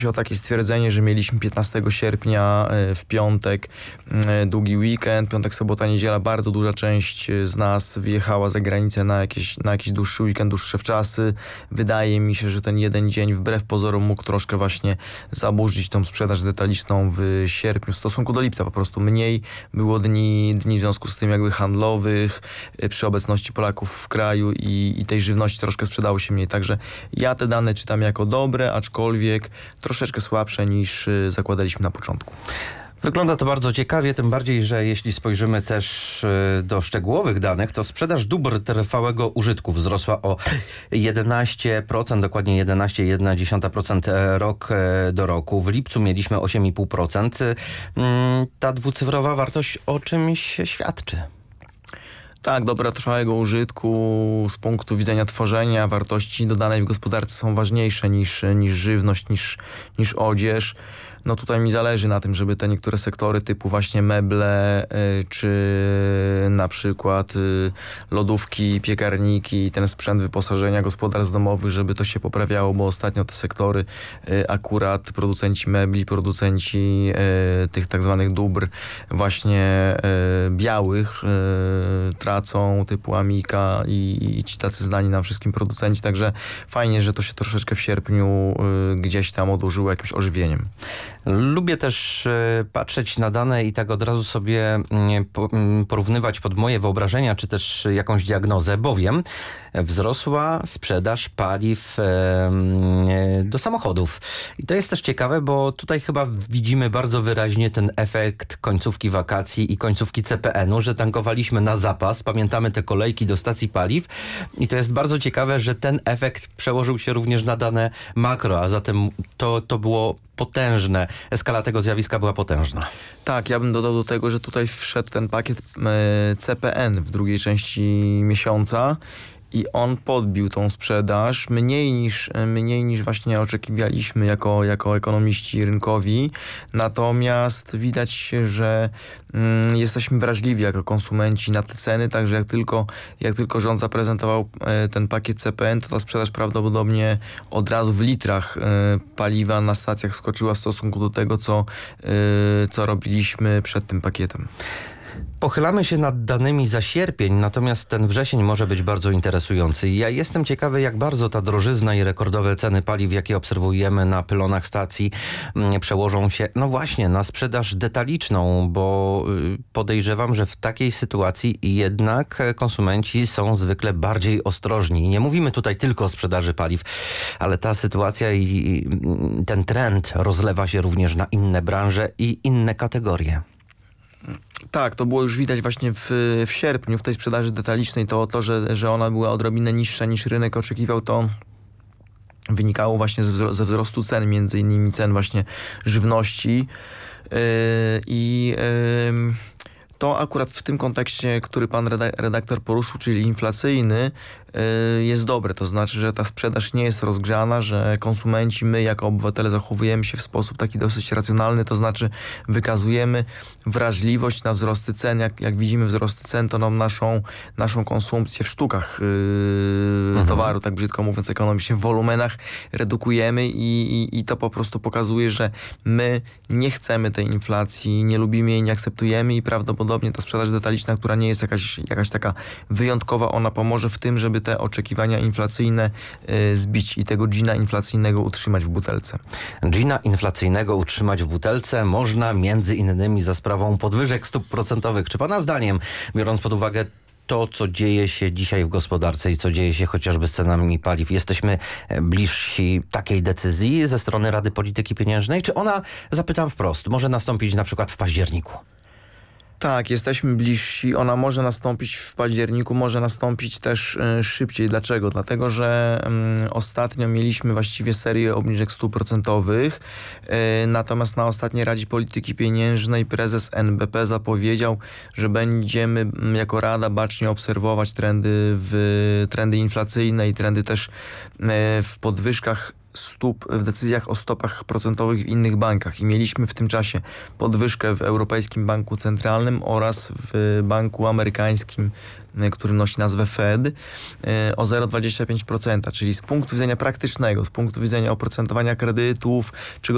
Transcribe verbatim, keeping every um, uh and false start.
o takie stwierdzenie, że mieliśmy piętnastego sierpnia w piątek długi weekend, piątek, sobota, niedziela. Bardzo duża część z nas wyjechała za granicę na jakiś, na jakiś dłuższy weekend, dłuższe wczasy. Wydaje mi się, że ten jeden dzień wbrew pozorom mógł troszkę właśnie zaburzyć tą sprzedaż detaliczną w sierpniu w stosunku do lipca. Po prostu mniej było dni, dni w związku z tym jakby handlowych, przy obecności Polaków w kraju i, i tej żywności troszkę sprzedało się mniej. Także ja te dane czytam jako dobre, aczkolwiek troszeczkę słabsze niż zakładaliśmy na początku. Wygląda to bardzo ciekawie, tym bardziej, że jeśli spojrzymy też do szczegółowych danych, to sprzedaż dóbr trwałego użytku wzrosła o jedenaście procent, dokładnie jedenaście przecinek jedna dziesiąta procent rok do roku. W lipcu mieliśmy osiem przecinek pięć procent. Ta dwucyfrowa wartość o czymś świadczy. Tak, dobra trwałego użytku z punktu widzenia tworzenia wartości dodanej w gospodarce są ważniejsze niż, niż żywność, niż, niż odzież. No tutaj mi zależy na tym, żeby te niektóre sektory typu właśnie meble, y, czy na przykład y, lodówki, piekarniki, ten sprzęt wyposażenia gospodarstw domowych, żeby to się poprawiało, bo ostatnio te sektory y, akurat producenci mebli, producenci y, tych tak zwanych dóbr właśnie y, białych y, tracą, typu Amika i, i ci tacy znani nam wszystkim producenci, także fajnie, że to się troszeczkę w sierpniu y, gdzieś tam odłożyło jakimś ożywieniem. Lubię też patrzeć na dane i tak od razu sobie porównywać pod moje wyobrażenia, czy też jakąś diagnozę, bowiem wzrosła sprzedaż paliw do samochodów. I to jest też ciekawe, bo tutaj chyba widzimy bardzo wyraźnie ten efekt końcówki wakacji i końcówki C P N u, że tankowaliśmy na zapas. Pamiętamy te kolejki do stacji paliw i to jest bardzo ciekawe, że ten efekt przełożył się również na dane makro, a zatem to, to było potężne. Skala tego zjawiska była potężna. Tak, ja bym dodał do tego, że tutaj wszedł ten pakiet e, C P N w drugiej części miesiąca i on podbił tą sprzedaż mniej niż, mniej niż właśnie oczekiwaliśmy jako, jako ekonomiści rynkowi. Natomiast widać, że mm, jesteśmy wrażliwi jako konsumenci na te ceny, także jak tylko, jak tylko rząd zaprezentował e, ten pakiet C P N, to ta sprzedaż prawdopodobnie od razu w litrach e, paliwa na stacjach skoczyła w stosunku do tego, co, e, co robiliśmy przed tym pakietem. Pochylamy się nad danymi za sierpień, natomiast ten wrzesień może być bardzo interesujący. Ja jestem ciekawy, jak bardzo ta drożyzna i rekordowe ceny paliw, jakie obserwujemy na pylonach stacji, przełożą się, no właśnie, na sprzedaż detaliczną, bo podejrzewam, że w takiej sytuacji jednak konsumenci są zwykle bardziej ostrożni. Nie mówimy tutaj tylko o sprzedaży paliw, ale ta sytuacja i ten trend rozlewa się również na inne branże i inne kategorie. Tak, to było już widać właśnie w, w sierpniu, w tej sprzedaży detalicznej. To, to że, że ona była odrobinę niższa niż rynek oczekiwał, to wynikało właśnie ze, ze wzrostu cen, między innymi cen właśnie żywności. Yy, I yy, to akurat w tym kontekście, który pan redaktor poruszył, czyli inflacyjny, jest dobre. To znaczy, że ta sprzedaż nie jest rozgrzana, że konsumenci, my jako obywatele zachowujemy się w sposób taki dosyć racjonalny, to znaczy wykazujemy wrażliwość na wzrosty cen. Jak, jak widzimy wzrosty cen, to nam naszą, naszą konsumpcję w sztukach yy, mhm. towaru, tak brzydko mówiąc ekonomicznie, w wolumenach redukujemy i, i, i to po prostu pokazuje, że my nie chcemy tej inflacji, nie lubimy jej, nie akceptujemy i prawdopodobnie ta sprzedaż detaliczna, która nie jest jakaś, jakaś taka wyjątkowa, ona pomoże w tym, żeby te oczekiwania inflacyjne y, zbić i tego dżina inflacyjnego utrzymać w butelce. Dżina inflacyjnego utrzymać w butelce można między innymi za sprawą podwyżek stóp procentowych. Czy pana zdaniem, biorąc pod uwagę to, co dzieje się dzisiaj w gospodarce i co dzieje się chociażby z cenami paliw, jesteśmy bliżsi takiej decyzji ze strony Rady Polityki Pieniężnej? Czy ona, zapytam wprost, może nastąpić na przykład w październiku? Tak, jesteśmy bliżsi. Ona może nastąpić w październiku, może nastąpić też y, szybciej. Dlaczego? Dlatego, że y, ostatnio mieliśmy właściwie serię obniżek stóp procentowych, y, natomiast na ostatniej Radzie Polityki Pieniężnej prezes N B P zapowiedział, że będziemy y, jako Rada bacznie obserwować trendy, w, trendy inflacyjne i trendy też y, w podwyżkach stóp w decyzjach o stopach procentowych w innych bankach i mieliśmy w tym czasie podwyżkę w Europejskim Banku Centralnym oraz w banku amerykańskim, który nosi nazwę Fed, o zero przecinek dwadzieścia pięć procent, czyli z punktu widzenia praktycznego, z punktu widzenia oprocentowania kredytów, czy